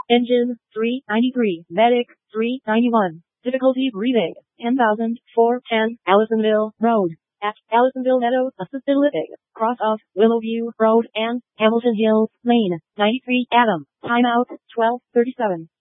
Engine, 393. Medic, 391. Difficulty breathing, 10,000, 410, Allisonville Road. At Allisonville Meadows Assisted Living, cross off Willowview Road and Hamilton Hills Lane, 93 Adam. Timeout, 12:37.